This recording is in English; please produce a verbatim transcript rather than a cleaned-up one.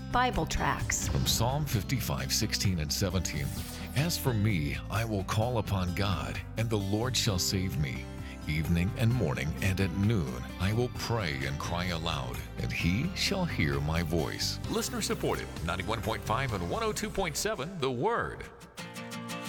Bible tracts. From Psalm fifty-five, sixteen and seventeen. As for me, I will call upon God, and the Lord shall save me. Evening and morning and at noon I will pray and cry aloud, and he shall hear my voice. Listener supported, ninety-one point five and one oh two point seven The Word.